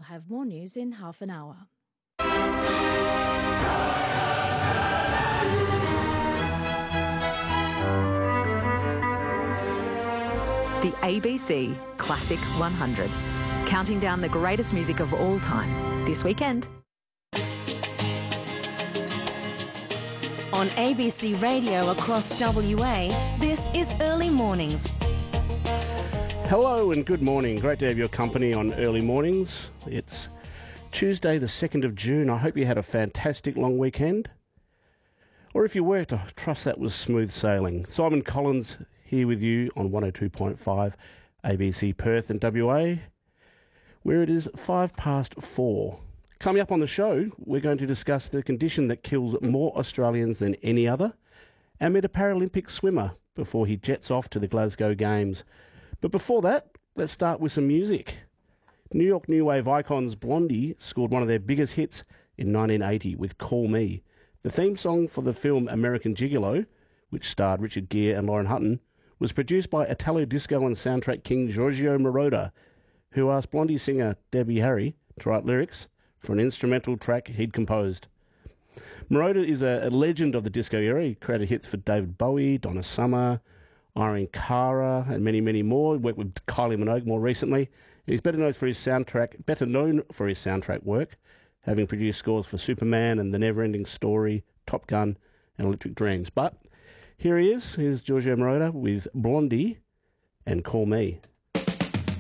have more news in half an hour. The ABC Classic 100, counting down the greatest music of all time this weekend. On ABC Radio across WA, this is Early Mornings. Hello and good morning. Great to have your company on Early Mornings. It's Tuesday the 2nd of June. I hope you had a fantastic long weekend. Or if you worked, I trust that was smooth sailing. Simon Collins here with you on 102.5 ABC Perth and WA, where it is 4:05. Coming up on the show, we're going to discuss the condition that kills more Australians than any other, and meet a Paralympic swimmer before he jets off to the Glasgow Games. But before that, let's start with some music. New York New Wave icons Blondie scored one of their biggest hits in 1980 with Call Me. The theme song for the film American Gigolo, which starred Richard Gere and Lauren Hutton, was produced by Italo disco and soundtrack king Giorgio Moroder, who asked Blondie singer Debbie Harry to write lyrics for an instrumental track he'd composed. Moroder is a legend of the disco era. He created hits for David Bowie, Donna Summer, Irene Cara, and many, many more. He worked with Kylie Minogue more recently. He's better known for his soundtrack work, having produced scores for Superman and The Neverending Story, Top Gun, and Electric Dreams. But here he is. Here's Giorgio Moroder with Blondie and Call Me.